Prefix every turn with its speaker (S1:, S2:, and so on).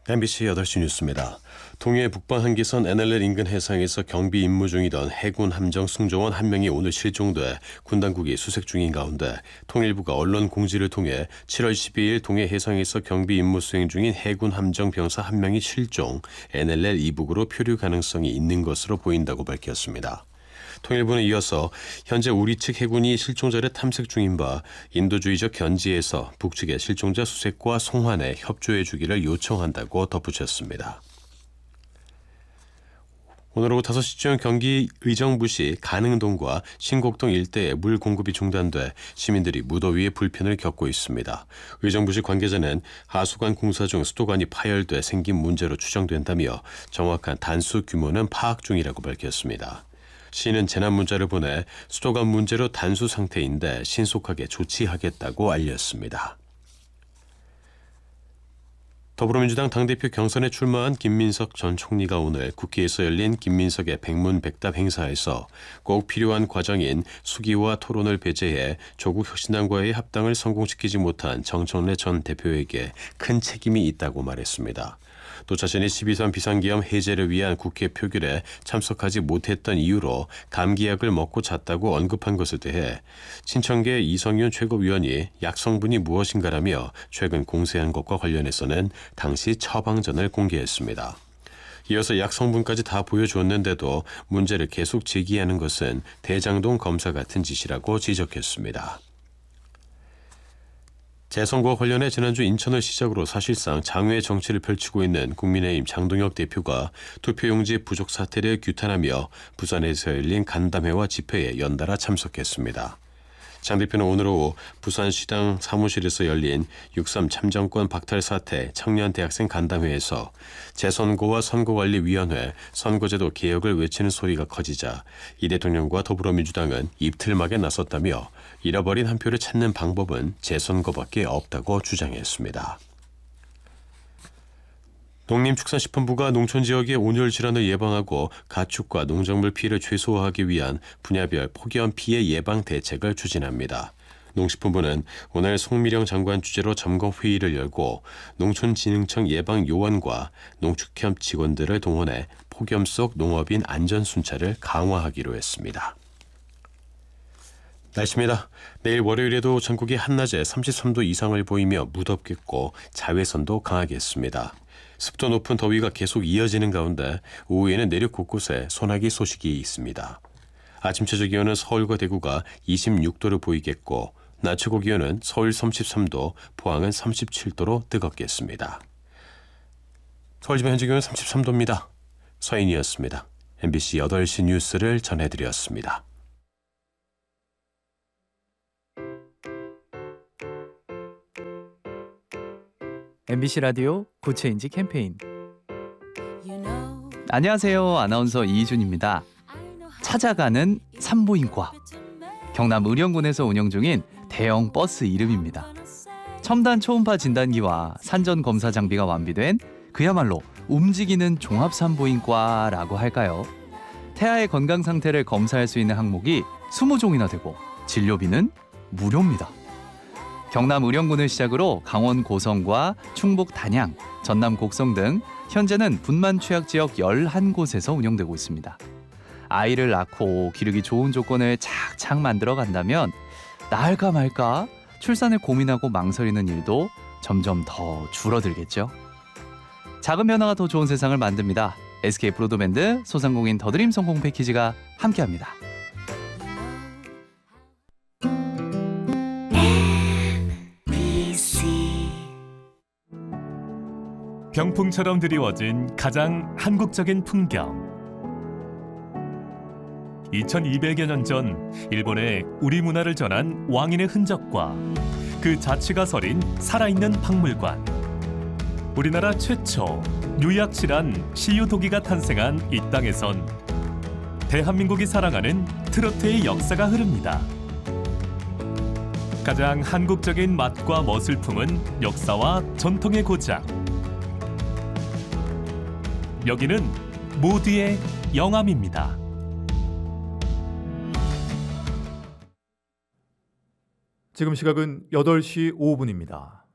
S1: MBC 8시 뉴스입니다. 동해 북방 한기선 NLL 인근 해상에서 경비 임무 중이던 해군 함정 승조원 한 명이 오늘 실종돼 군 당국이 수색 중인 가운데 통일부가 언론 공지를 통해 7월 12일 동해 해상에서 경비 임무 수행 중인 해군 함정 병사 한 명이 실종, NLL 이북으로 표류 가능성이 있는 것으로 보인다고 밝혔습니다. 통일부는 이어서 현재 우리 측 해군이 실종자를 탐색 중인 바 인도주의적 견지에서 북측의 실종자 수색과 송환에 협조해 주기를 요청한다고 덧붙였습니다. 오늘 오후 5시쯤 경기 의정부시 가능동과 신곡동 일대에 물 공급이 중단돼 시민들이 무더위에 불편을 겪고 있습니다. 의정부시 관계자는 하수관 공사 중 수도관이 파열돼 생긴 문제로 추정된다며 정확한 단수 규모는 파악 중이라고 밝혔습니다. 시는 재난 문자를 보내 수도관 문제로 단수 상태인데 신속하게 조치하겠다고 알렸습니다. 더불어민주당 당대표 경선에 출마한 김민석 전 총리가 오늘 국회에서 열린 김민석의 백문백답 행사에서 꼭 필요한 과정인 수기와 토론을 배제해 조국 혁신당과의 합당을 성공시키지 못한 정청래 전 대표에게 큰 책임이 있다고 말했습니다. 또 자신이 12.3 비상계엄 해제를 위한 국회 표결에 참석하지 못했던 이유로 감기약을 먹고 잤다고 언급한 것에 대해 친청계 이성윤 최고위원이 약 성분이 무엇인가라며 최근 공세한 것과 관련해서는 당시 처방전을 공개했습니다. 이어서 약 성분까지 다 보여주었는데도 문제를 계속 제기하는 것은 대장동 검사 같은 짓이라고 지적했습니다. 재선거와 관련해 지난주 인천을 시작으로 사실상 장외 정치를 펼치고 있는 국민의힘 장동혁 대표가 투표용지 부족 사태를 규탄하며 부산에서 열린 간담회와 집회에 연달아 참석했습니다. 장 대표는 오늘 오후 부산시당 사무실에서 열린 6.3 참정권 박탈 사태 청년 대학생 간담회에서 재선거와 선거관리위원회, 선거제도 개혁을 외치는 소리가 커지자 이 대통령과 더불어민주당은 입틀막에 나섰다며 잃어버린 한 표를 찾는 방법은 재선거밖에 없다고 주장했습니다. 농림축산식품부가 농촌지역의 온열 질환을 예방하고 가축과 농작물 피해를 최소화하기 위한 분야별 폭염 피해 예방 대책을 추진합니다. 농식품부는 오늘 송미령 장관 주재로 점검 회의를 열고 농촌진흥청 예방 요원과 농축협 직원들을 동원해 폭염 속 농업인 안전 순찰을 강화하기로 했습니다. 날씨입니다. 내일 월요일에도 전국이 한낮에 33도 이상을 보이며 무덥겠고 자외선도 강하겠습니다. 습도 높은 더위가 계속 이어지는 가운데 오후에는 내륙 곳곳에 소나기 소식이 있습니다. 아침 최저 기온은 서울과 대구가 26도를 보이겠고 낮 최고 기온은 서울 33도, 포항은 37도로 뜨겁겠습니다. 서울 지방 현재 기온은 33도입니다. 서인이었습니다. MBC 8시 뉴스를 전해드렸습니다.
S2: MBC 라디오 구체인지 캠페인. 안녕하세요. 아나운서 이희준입니다. 찾아가는 산부인과. 경남 의령군에서 운영 중인 대형 버스 이름입니다. 첨단 초음파 진단기와 산전 검사 장비가 완비된 그야말로 움직이는 종합산부인과라고 할까요? 태아의 건강 상태를 검사할 수 있는 항목이 20종이나 되고 진료비는 무료입니다. 경남 의령군을 시작으로 강원 고성과 충북 단양, 전남 곡성 등 현재는 분만 취약 지역 11곳에서 운영되고 있습니다. 아이를 낳고 기르기 좋은 조건을 착착 만들어 간다면 낳을까 말까 출산을 고민하고 망설이는 일도 점점 더 줄어들겠죠. 작은 변화가 더 좋은 세상을 만듭니다. SK 브로드밴드 소상공인 더드림 성공 패키지가 함께합니다.
S3: 병풍처럼 드리워진 가장 한국적인 풍경. 2200여 년 전 일본에 우리 문화를 전한 왕인의 흔적과 그 자취가 서린 살아있는 박물관. 우리나라 최초 유약실한 시유도기가 탄생한 이 땅에선 대한민국이 사랑하는 트로트의 역사가 흐릅니다. 가장 한국적인 맛과 멋을 품은 역사와 전통의 고장. 여기는 모두의 영암입니다.
S4: 지금 시각은 8시 5분입니다.